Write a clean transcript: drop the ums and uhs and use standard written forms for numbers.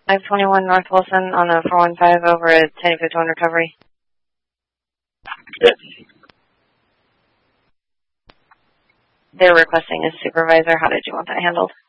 521 North Wilson on a 415 over at 1051 recovery. Yes. They're requesting a supervisor. How did you want that handled?